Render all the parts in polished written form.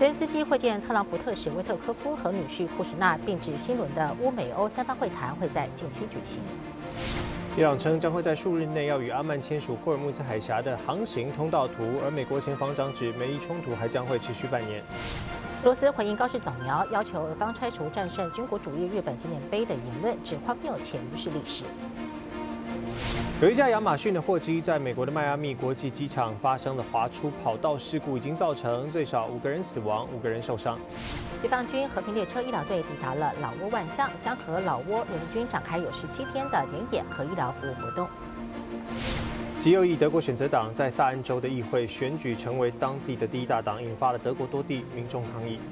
泽连斯基会见特朗普特使维特科夫和女婿库什纳，并指新轮的乌美欧三方会谈会在近期举行。 伊朗称将会在数日内要与阿曼签署霍尔木兹海峡的航行通道图，而美国前防长指美伊冲突还将会持续半年。 俄罗斯回应高市早苗要求俄方拆除战胜军国主义日本纪念碑的言论，指荒谬且无视历史。 有一架亚马逊的货机在美国的迈阿密国际机场发生了滑出跑道事故，已经造成最少5个人死亡，5个人受伤。 解放军和平列车医疗队抵达了老挝万象，将和老挝人民军展开有17天的联演和医疗服务活动。 极右翼德国选择党在萨恩州的议会选举成为当地的第1大党，引发了德国多地民众抗议。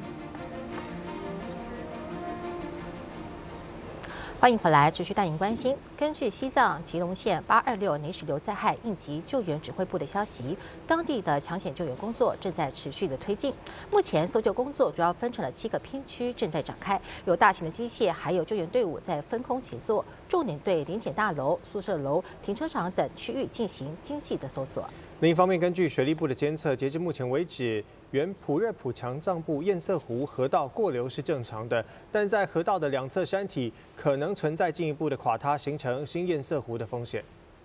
欢迎回来，持续带您关心。根据西藏吉隆县826泥石流灾害应急救援指挥部的消息，当地的抢险救援工作正在持续的推进。目前搜救工作主要分成了7个片区正在展开，有大型的机械，还有救援队伍在分工协作，重点对联检大楼、宿舍楼、停车场等区域进行精细的搜索。 另一方面，根据水利部的监测，截至目前为止，原普热普强藏部堰塞湖河道过流是正常的，但在河道的两侧山体可能存在进一步的垮塌，形成新堰塞湖的风险。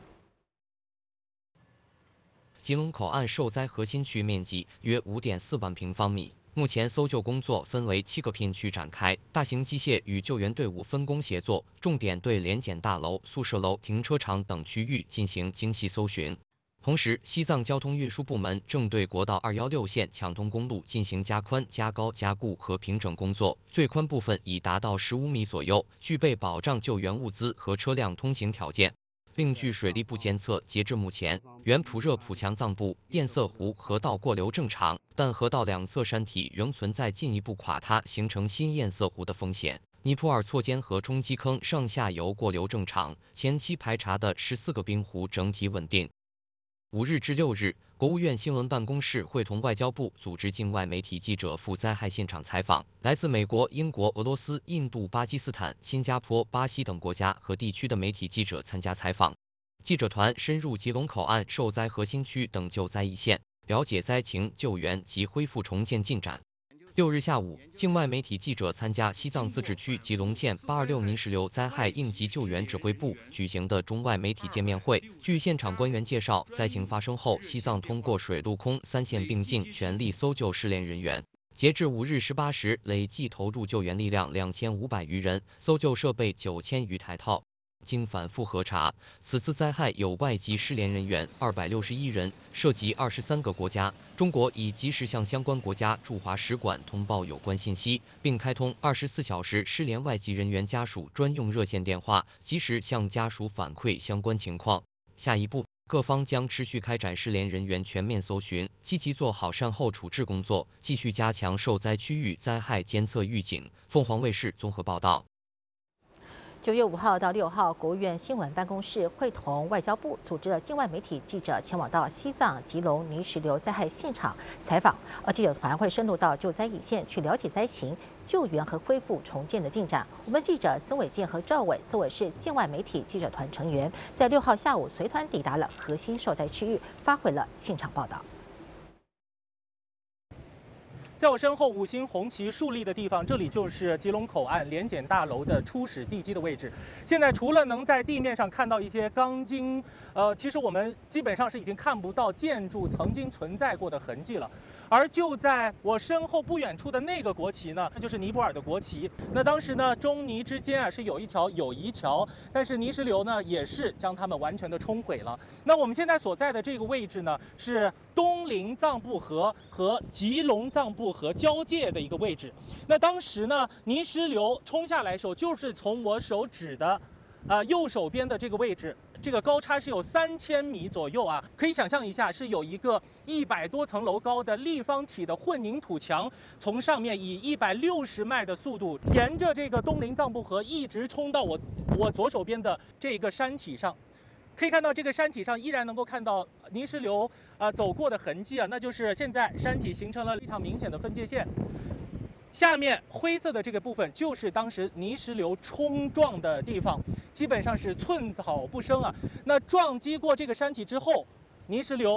吉隆口岸受灾核心区面积约5.4万平方米。目前搜救工作分为7个片区展开，大型机械与救援队伍分工协作，重点对联检大楼、宿舍楼、停车场等区域进行精细搜寻。同时，西藏交通运输部门正对国道216线抢通公路进行加宽、加高、加固和平整工作，最宽部分已达到15米左右，具备保障救援物资和车辆通行条件。另据水利部监测，截至目前，原普热普强藏部堰塞湖河道过流正常，但河道两侧山体仍存在进一步垮塌，形成新堰塞湖的风险。尼泊尔错尖河冲积坑上下游过流正常，前期排查的14个冰湖整体稳定。5日至6日，国务院新闻办公室会同外交部组织境外媒体记者赴灾害现场采访，来自美国、英国、俄罗斯、印度、巴基斯坦、新加坡、巴西等国家和地区的媒体记者参加采访。记者团深入吉隆口岸受灾核心区等救灾一线，了解灾情、救援及恢复重建进展。6日下午，境外媒体记者参加西藏自治区吉隆县826泥石流灾害应急救援指挥部举行的中外媒体见面会。据现场官员介绍，灾情发生后，西藏通过水陆空3线并进，全力搜救失联人员。截至5日18时，累计投入救援力量2500余人，搜救设备9000余台套。经反复核查，此次灾害有外籍失联人员261人，涉及23个国家。中国已及时向相关国家驻华使馆通报有关信息，并开通24小时失联外籍人员家属专用热线电话，及时向家属反馈相关情况。下一步，各方将持续开展失联人员全面搜寻，积极做好善后处置工作，继续加强受灾区域灾害监测预警。凤凰卫视综合报道。 9月5号到6号，国务院新闻办公室会同外交部组织了境外媒体记者前往到西藏吉隆泥石流灾害现场采访，而记者团会深入到救灾一线去了解灾情、救援和恢复重建的进展。我们记者孙伟健和赵伟，孙伟是境外媒体记者团成员，在6号下午随团抵达了核心受灾区域，发回了现场报道。 在我身后5星红旗竖立的地方，这里就是吉隆口岸联检大楼的初始地基的位置。现在除了能在地面上看到一些钢筋，其实我们基本上是已经看不到建筑曾经存在过的痕迹了。而就在我身后不远处的那个国旗呢，就是尼泊尔的国旗。那当时呢，中尼之间是有一条友谊桥，但是泥石流呢也是将它们完全的冲毁了。那我们现在所在的这个位置呢，是东林藏布河和吉隆藏布河交界的一个位置。那当时呢，泥石流冲下来的时候，就是从我手指的右手边的这个位置，这个高差是有3000米左右啊，可以想象一下，是有一个100多层楼高的立方体的混凝土墙，从上面以160迈的速度，沿着这个东林藏布河一直冲到我左手边的这个山体上。可以看到这个山体上依然能够看到泥石流走过的痕迹啊，那就是现在山体形成了非常明显的分界线。下面灰色的这个部分就是当时泥石流冲撞的地方，基本上是寸草不生啊。那撞击过这个山体之后，泥石流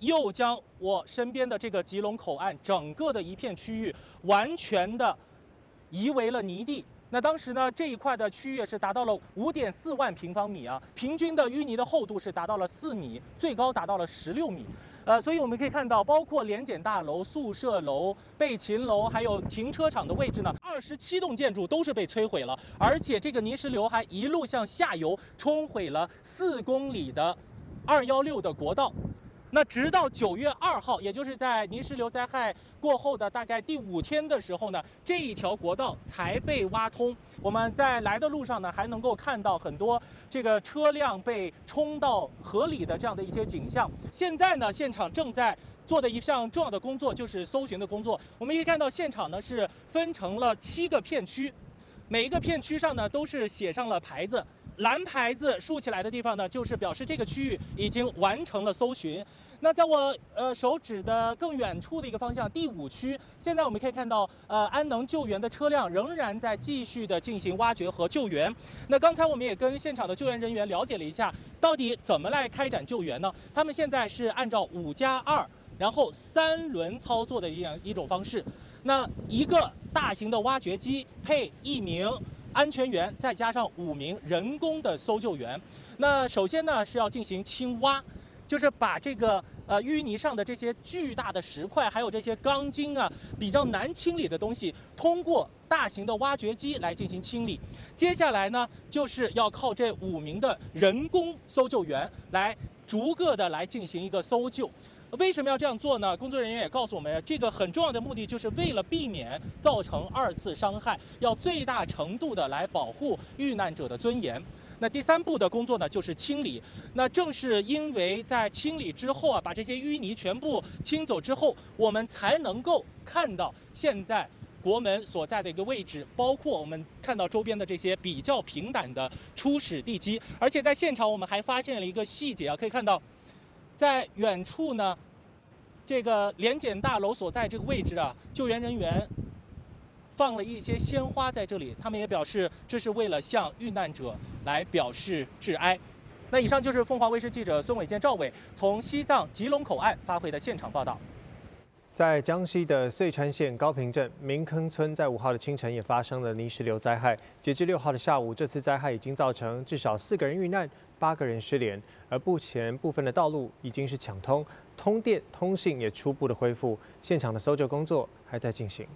又将我身边的这个吉隆口岸整个的一片区域完全的夷为了泥地。那当时呢，这一块的区域是达到了5.4万平方米啊，平均的淤泥的厚度是达到了4米，最高达到了16米。所以我们可以看到，包括联检大楼、宿舍楼、备勤楼，还有停车场的位置呢，27栋建筑都是被摧毁了，而且这个泥石流还一路向下游冲毁了4公里的216的国道。那直到9月2号，也就是在泥石流灾害过后的大概第5天的时候呢，这一条国道才被挖通。我们在来的路上呢，还能够看到很多这个车辆被冲到河里的这样的一些景象。现在呢，现场正在做的一项重要的工作就是搜寻的工作。我们可以看到，现场呢是分成了7个片区，每一个片区上呢都是写上了牌子。蓝牌子竖起来的地方呢，就是表示这个区域已经完成了搜寻。那在我手指的更远处的一个方向，第5区，现在我们可以看到，安能救援的车辆仍然在继续的进行挖掘和救援。那刚才我们也跟现场的救援人员了解了一下，到底怎么来开展救援呢？他们现在是按照5+2，然后3轮操作的这样一种方式。那一个大型的挖掘机配1名安全员，再加上5名人工的搜救员。那首先呢是要进行清挖，就是把这个淤泥上的这些巨大的石块，还有这些钢筋啊，比较难清理的东西，通过大型的挖掘机来进行清理。接下来呢，就是要靠这5名的人工搜救员来逐个的来进行一个搜救。为什么要这样做呢？工作人员也告诉我们，这个很重要的目的就是为了避免造成2次伤害，要最大程度的来保护遇难者的尊严。那第3步的工作呢，就是清理。那正是因为在清理之后啊，把这些淤泥全部清走之后，我们才能够看到现在国门所在的一个位置，包括我们看到周边的这些比较平坦的初始地基。而且在现场我们还发现了一个细节啊，可以看到在远处呢，这个联检大楼所在这个位置啊，救援人员放了一些鲜花在这里，他们也表示这是为了向遇难者来表示致哀。那以上就是凤凰卫视记者孙伟健、赵伟从西藏吉隆口岸发回的现场报道。 在江西的遂川县高坪镇明坑村，在5号的清晨也发生了泥石流灾害。截至6号的下午，这次灾害已经造成至少4个人遇难，8个人失联。而目前部分的道路已经是抢通，通电、通信也初步的恢复。现场的搜救工作还在进行。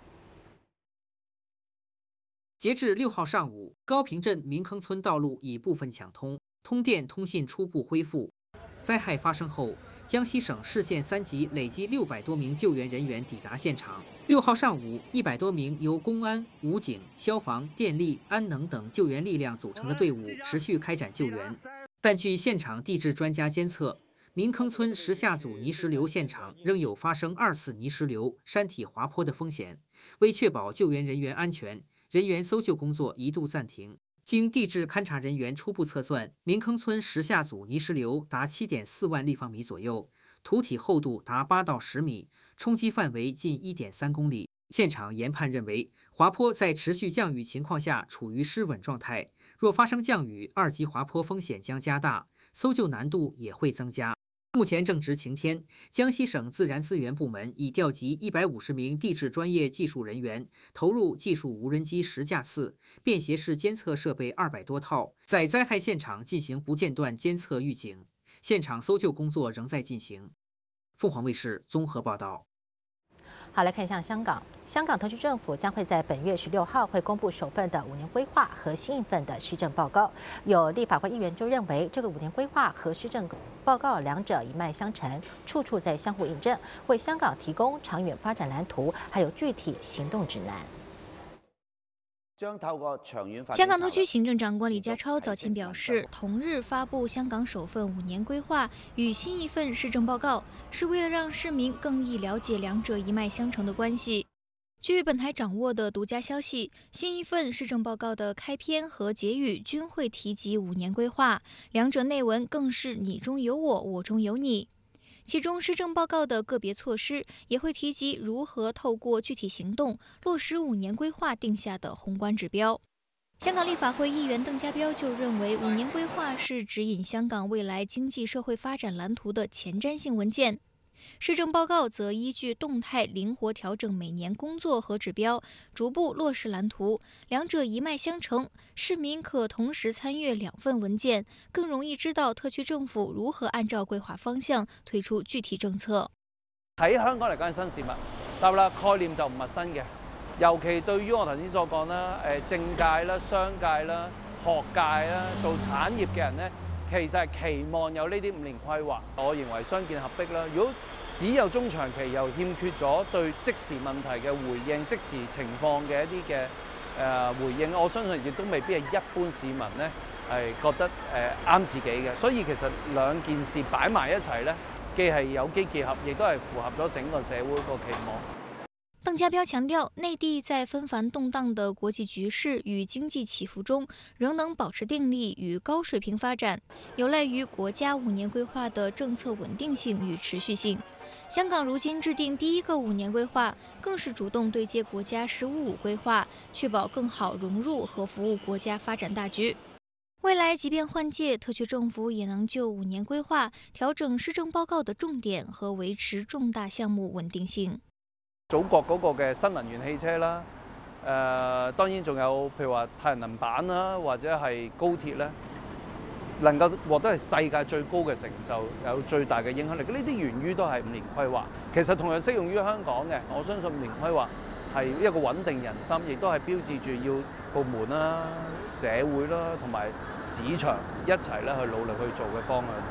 截至6号上午，高坪镇明坑村道路已部分抢通，通电、通信初步恢复。灾害发生后，江西省市县3级累计600多名救援人员抵达现场。6号上午，100多名由公安、武警、消防、电力、安能等救援力量组成的队伍持续开展救援。但据现场地质专家监测，明坑村石下组泥石流现场仍有发生2次泥石流、山体滑坡的风险。为确保救援人员安全，人员搜救工作一度暂停。经地质勘察人员初步测算，明坑村石下组泥石流达7.4万立方米左右，土体厚度达8到10米，冲击范围近1.3公里。现场研判认为，滑坡在持续降雨情况下处于失稳状态，若发生降雨，2级滑坡风险将加大，搜救难度也会增加。目前正值晴天，江西省自然资源部门已调集150名地质专业技术人员，投入技术无人机10架次、便携式监测设备200多套，在灾害现场进行不间断监测预警。现场搜救工作仍在进行。凤凰卫视综合报道。 好，来看一下香港。香港特区政府将会在本月16号会公布首份的5年规划和新一份的施政报告。有立法会议员就认为，这个5年规划和施政报告两者一脉相承，处处在相互印证，为香港提供长远发展蓝圖，還有具體行動指南。 香港特區行政長官李家超早前表示，同日發布香港首份5年規劃與新一份施政報告，是為了讓市民更易了解兩者一脈相承的關係。據本台掌握的獨家消息，新一份施政報告的開篇和結語均會提及5年規劃，兩者內文更是你中有我，我中有你。其中施政報告的個別措施也會提及如何透過具體行動落實5年規劃定下的宏觀指標。香港立法會議員鄧家彪就認為，5年規劃是指引香港未來經濟社會發展藍圖的前瞻性文件。 施政报告则依据动态灵活调整每年工作和指标，逐步落实蓝图，两者一脉相承，市民可同时参阅2份文件，更容易知道特區政府如何按照規劃方向推出具體政策。 喺香港嚟講係新事物，但係啦概念就唔陌生嘅，尤其對於我頭先所講啦，政界啦、商界啦、學界啦、做產業嘅人咧，其實係期望有呢啲5年規劃。我認為相見合璧啦。如果只有中長期又欠缺咗對即時問題嘅回應、即時情況嘅一啲嘅回應，我相信亦都未必係一般市民咧係覺得啱自己嘅。所以其實兩件事擺埋一齊咧，既係有機結合，亦都係符合咗整個社會個期望。 邓家彪強調，內地在紛繁動盪的國際局勢與經濟起伏中，仍能保持定力與高水平發展，有賴於國家5年規劃的政策穩定性與持續性。香港如今制定第一個5年規劃，更是主動對接國家“十五五”規劃，確保更好融入和服務國家發展大局。未來即便換屆，特區政府也能就5年規劃調整施政報告的重點和維持重大項目穩定性。 祖國嗰個嘅新能源汽車啦，當然仲有譬如話太陽能板啦，或者係高鐵咧，能夠獲得係世界最高嘅成就，有最大嘅影響力。呢啲源於都係5年規劃，其實同樣適用於香港嘅。我相信5年規劃係一個穩定人心，亦都係標誌住要部門啦、社會啦同埋市場一齊咧去努力去做嘅方向。